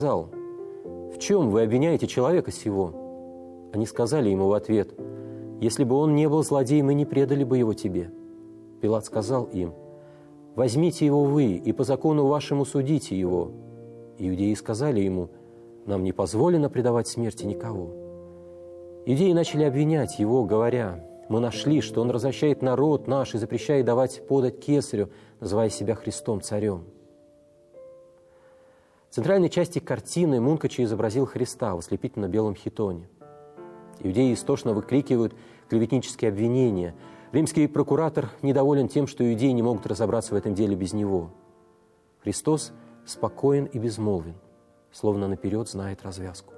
сказал: «В чем вы обвиняете человека сего?» Они сказали ему в ответ: «Если бы он не был злодеем, мы не предали бы его тебе». Пилат сказал им: «Возьмите его вы, и по закону вашему судите его». Иудеи сказали ему: «Нам не позволено предавать смерти никого». Иудеи начали обвинять его, говоря: «Мы нашли, что он развращает народ наш и запрещает давать подать кесарю, называя себя Христом, царем». В центральной части картины Мункачи изобразил Христа в ослепительно-белом хитоне. Иудеи истошно выкрикивают клеветнические обвинения. Римский прокуратор недоволен тем, что иудеи не могут разобраться в этом деле без него. Христос спокоен и безмолвен, словно наперед знает развязку.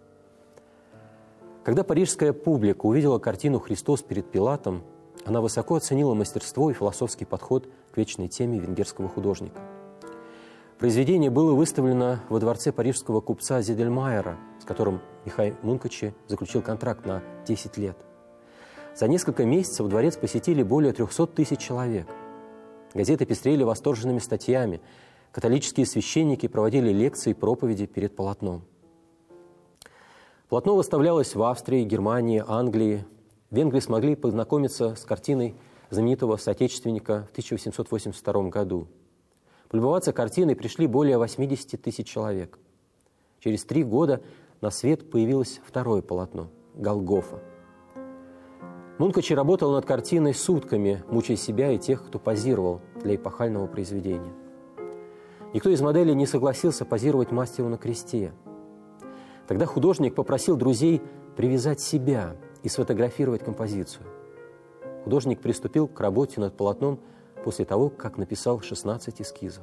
Когда парижская публика увидела картину «Христос перед Пилатом», она высоко оценила мастерство и философский подход к вечной теме венгерского художника. Произведение было выставлено во дворце парижского купца Зидельмайера, с которым Михай Мункачи заключил контракт на 10 лет. За несколько месяцев дворец посетили более 300 тысяч человек. Газеты пестрели восторженными статьями, католические священники проводили лекции и проповеди перед полотном. Полотно выставлялось в Австрии, Германии, Англии. Венгры смогли познакомиться с картиной знаменитого соотечественника в 1882 году. Полюбоваться картиной пришли более 80 тысяч человек. Через 3 года на свет появилось второе полотно «Голгофа». Мункачи работал над картиной сутками, мучая себя и тех, кто позировал для эпохального произведения. Никто из моделей не согласился позировать мастеру на кресте. Тогда художник попросил друзей привязать себя и сфотографировать композицию. Художник приступил к работе над полотном после того, как написал 16 эскизов.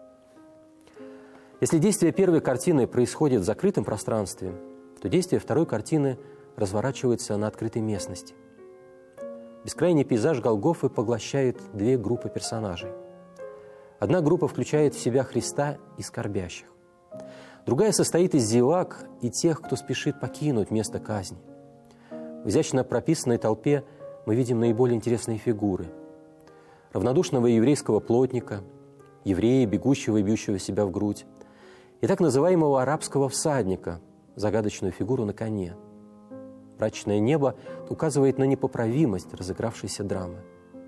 Если действие первой картины происходит в закрытом пространстве, то действие второй картины разворачивается на открытой местности. Бескрайний пейзаж Голгофы поглощает 2 группы персонажей. Одна группа включает в себя Христа и скорбящих. Другая состоит из зевак и тех, кто спешит покинуть место казни. В изящно прописанной толпе мы видим наиболее интересные фигуры: равнодушного еврейского плотника, еврея, бегущего и бьющего себя в грудь, и так называемого арабского всадника, загадочную фигуру на коне. Мрачное небо указывает на непоправимость разыгравшейся драмы.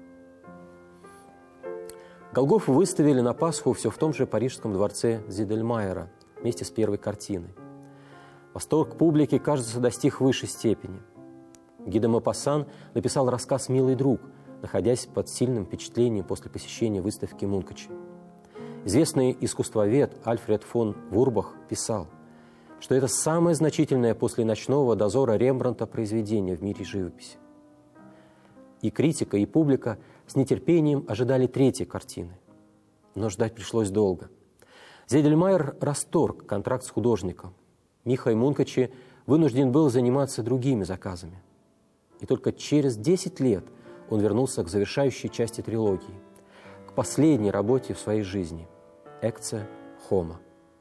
Голгофу выставили на Пасху все в том же парижском дворце Зидельмайера вместе с первой картиной. Восторг публики, кажется, достиг высшей степени. Ги де Мопассан написал рассказ «Милый друг», находясь под сильным впечатлением после посещения выставки Мункачи. Известный искусствовед Альфред фон Вурбах писал, что это самое значительное после «Ночного дозора» Рембрандта произведение в мире живописи. И критика, и публика с нетерпением ожидали третьей картины. Но ждать пришлось долго. Зидельмайер расторг контракт с художником. Михай Мункачи вынужден был заниматься другими заказами. И только через 10 лет он вернулся к завершающей части трилогии, к последней работе в своей жизни – «Экце Хома».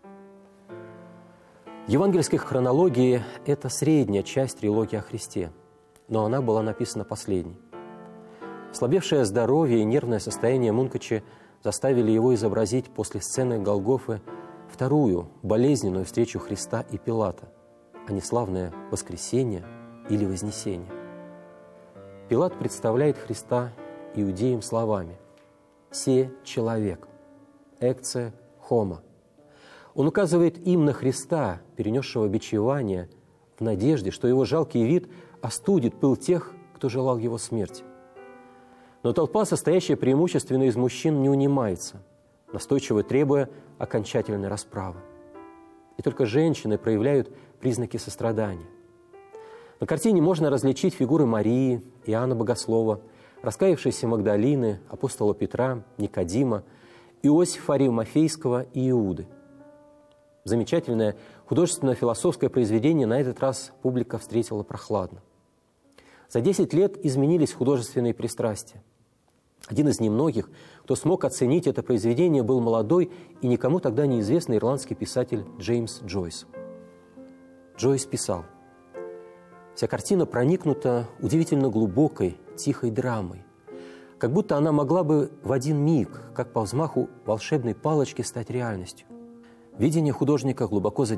В евангельской хронологии это средняя часть трилогии о Христе, но она была написана последней. Слабевшее здоровье и нервное состояние Мункачи заставили его изобразить после сцены Голгофы вторую болезненную встречу Христа и Пилата, а не славное воскресение или вознесение. Пилат представляет Христа иудеям словами: «Се человек, экце хома». Он указывает им на Христа, перенесшего бичевание, в надежде, что его жалкий вид остудит пыл тех, кто желал его смерти. Но толпа, состоящая преимущественно из мужчин, не унимается, настойчиво требуя окончательной расправы. И только женщины проявляют признаки сострадания. На картине можно различить фигуры Марии, Иоанна Богослова, раскаявшейся Магдалины, апостола Петра, Никодима, Иосифа Аримафейского и Иуды. Замечательное художественно-философское произведение на этот раз публика встретила прохладно. За 10 лет изменились художественные пристрастия. Один из немногих, кто смог оценить это произведение, был молодой и никому тогда неизвестный ирландский писатель Джеймс Джойс. Джойс писал: «Вся картина проникнута удивительно глубокой, тихой драмой, как будто она могла бы в один миг, как по взмаху волшебной палочки, стать реальностью. Видение художника глубоко